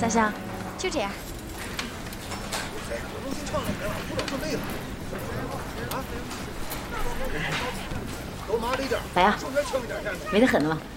香香，就这样。来呀，美得很了嘛。